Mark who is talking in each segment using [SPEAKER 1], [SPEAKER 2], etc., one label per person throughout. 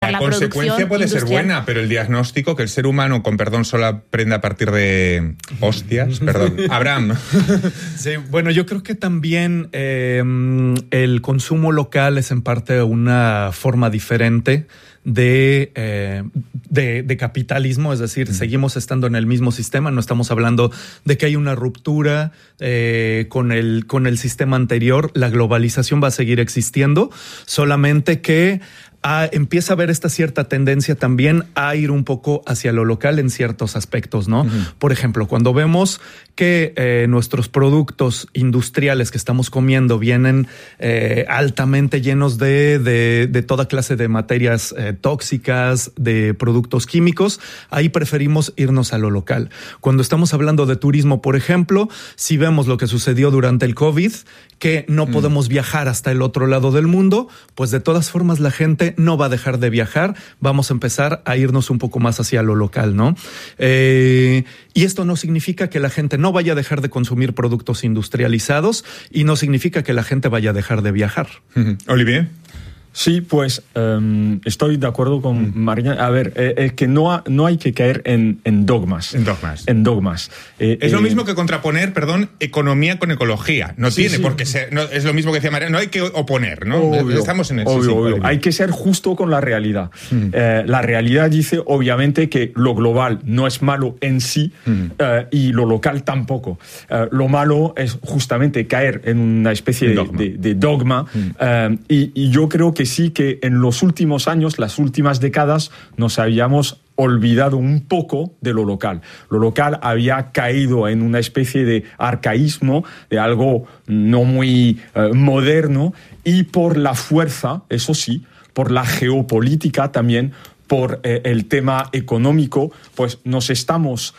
[SPEAKER 1] la consecuencia puede
[SPEAKER 2] industrial.
[SPEAKER 1] ser buena, pero el diagnóstico, que el ser humano, con perdón, solo aprende a partir de hostias, perdón. Abraham.
[SPEAKER 3] Sí, bueno, yo creo que también el consumo local es en parte una forma diferente de capitalismo, es decir, seguimos estando en el mismo sistema, no estamos hablando de que hay una ruptura con el sistema anterior, la globalización va a seguir existiendo, solamente que empieza a haber esta cierta tendencia también a ir un poco hacia lo local en ciertos aspectos, ¿no? Por ejemplo, cuando vemos que nuestros productos industriales que estamos comiendo vienen altamente llenos de toda clase de materias tóxicas, de productos químicos, ahí preferimos irnos a lo local. Cuando estamos hablando de turismo, por ejemplo, si vemos lo que sucedió durante el COVID, que no podemos viajar hasta el otro lado del mundo, pues de todas formas la gente no va a dejar de viajar, vamos a empezar a irnos un poco más hacia lo local, ¿no? Y esto no significa que la gente no vaya a dejar de consumir productos industrializados y no significa que la gente vaya a dejar de viajar.
[SPEAKER 1] Olivier.
[SPEAKER 4] Sí, pues estoy de acuerdo con Mariana. A ver, es que no hay que caer en dogmas. En dogmas.
[SPEAKER 1] Es lo mismo que contraponer, economía con ecología. No
[SPEAKER 4] sí,
[SPEAKER 1] tiene
[SPEAKER 4] sí.
[SPEAKER 1] por qué ser. No, es lo mismo que decía Mariana. No hay que oponer, ¿no?
[SPEAKER 4] Obvio,
[SPEAKER 1] estamos en el
[SPEAKER 4] obvio. Hay que ser justo con la realidad. La realidad dice, obviamente, que lo global no es malo en sí y lo local tampoco. Lo malo es justamente caer en una especie de dogma. Y yo creo que sí, que en los últimos años, las últimas décadas, nos habíamos olvidado un poco de lo local. Lo local había caído en una especie de arcaísmo, de algo no muy moderno, y por la fuerza, eso sí, por la geopolítica también, por el tema económico, pues nos estamos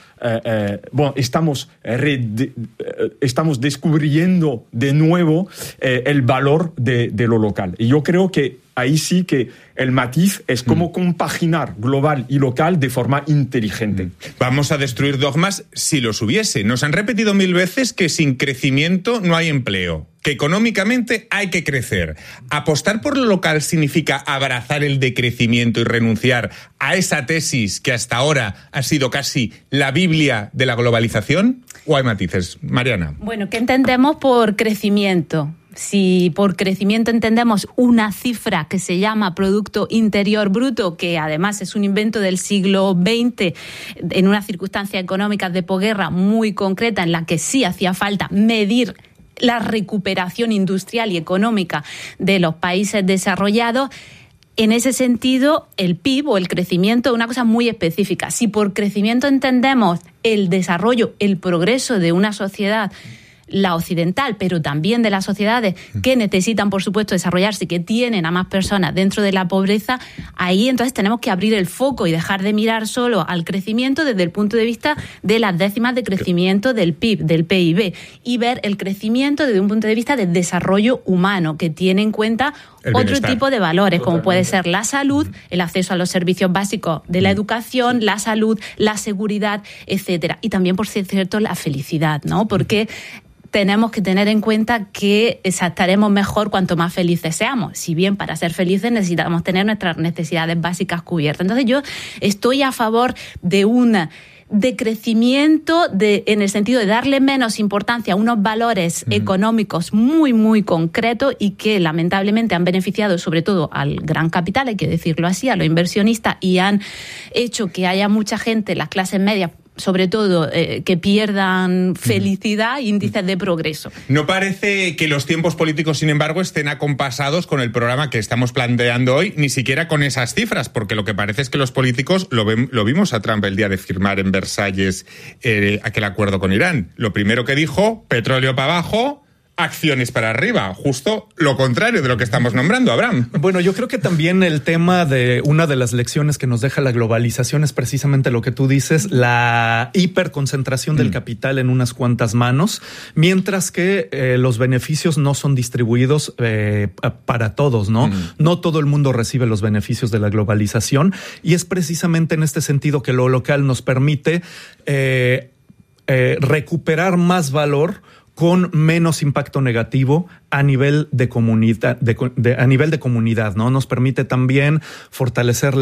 [SPEAKER 4] descubriendo de nuevo el valor de lo local. Y yo creo que ahí sí que el matiz es cómo compaginar global y local de forma inteligente.
[SPEAKER 1] Vamos a destruir dogmas si los hubiese. Nos han repetido 1000 veces que sin crecimiento no hay empleo, que económicamente hay que crecer. ¿Apostar por lo local significa abrazar el decrecimiento y renunciar a esa tesis que hasta ahora ha sido casi la Biblia de la globalización? ¿O hay matices? Mariana.
[SPEAKER 2] Bueno, ¿qué entendemos por crecimiento? Si por crecimiento entendemos una cifra que se llama Producto Interior Bruto, que además es un invento del siglo XX en unas circunstancias económicas de posguerra muy concreta en la que sí hacía falta medir la recuperación industrial y económica de los países desarrollados, en ese sentido, el PIB o el crecimiento es una cosa muy específica. Si por crecimiento entendemos el desarrollo, el progreso de una sociedad, la occidental, pero también de las sociedades que necesitan, por supuesto, desarrollarse y que tienen a más personas dentro de la pobreza, ahí entonces tenemos que abrir el foco y dejar de mirar solo al crecimiento desde el punto de vista de las décimas de crecimiento del PIB, del PIB, y ver el crecimiento desde un punto de vista del desarrollo humano, que tiene en cuenta otro tipo de valores, como puede ser la salud, el acceso a los servicios básicos de la educación, la salud, la seguridad, etcétera. Y también, por cierto, la felicidad, ¿no? Porque tenemos que tener en cuenta que estaremos mejor cuanto más felices seamos. Si bien para ser felices necesitamos tener nuestras necesidades básicas cubiertas. Entonces yo estoy a favor de un decrecimiento en el sentido de darle menos importancia a unos valores económicos muy, muy concretos y que lamentablemente han beneficiado sobre todo al gran capital, hay que decirlo así, a los inversionistas, y han hecho que haya mucha gente, las clases medias, sobre todo, que pierdan felicidad e índices de progreso.
[SPEAKER 1] No parece que los tiempos políticos, sin embargo, estén acompasados con el programa que estamos planteando hoy, ni siquiera con esas cifras, porque lo que parece es que los políticos, lo vimos a Trump el día de firmar en Versalles aquel acuerdo con Irán. Lo primero que dijo, petróleo para abajo, acciones para arriba, justo lo contrario de lo que estamos nombrando, Abraham.
[SPEAKER 3] Bueno, yo creo que también el tema de una de las lecciones que nos deja la globalización es precisamente lo que tú dices, la hiperconcentración del capital en unas cuantas manos, mientras que los beneficios no son distribuidos para todos, ¿no? No todo el mundo recibe los beneficios de la globalización, y es precisamente en este sentido que lo local nos permite recuperar más valor con menos impacto negativo a nivel de comunidad, a nivel de comunidad, ¿no? Nos permite también fortalecer